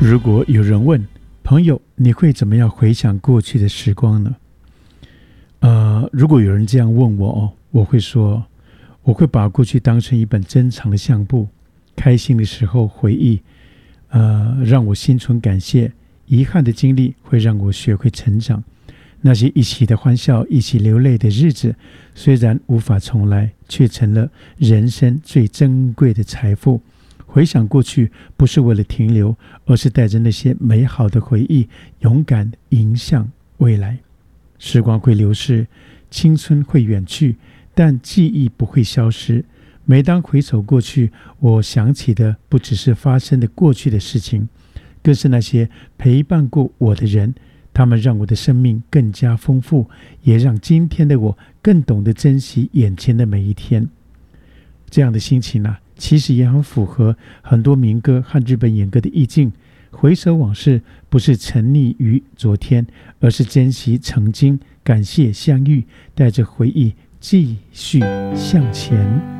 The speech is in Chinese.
如果有人问朋友，你会怎么样回想过去的时光呢？如果有人这样问我，我会说，我会把过去当成一本珍藏的相簿，开心的时候回忆，让我心存感谢；遗憾的经历会让我学会成长。那些一起的欢笑、一起流泪的日子，虽然无法重来，却成了人生最珍贵的财富。回想过去，不是为了停留，而是带着那些美好的回忆，勇敢迎向未来。时光会流逝，青春会远去，但记忆不会消失。每当回首过去，我想起的不只是发生的过去的事情，更是那些陪伴过我的人。他们让我的生命更加丰富，也让今天的我更懂得珍惜眼前的每一天。这样的心情其实也很符合很多民歌和日本演歌的意境。回首往事，不是沉溺于昨天，而是珍惜曾经，感谢相遇，带着回忆继续向前。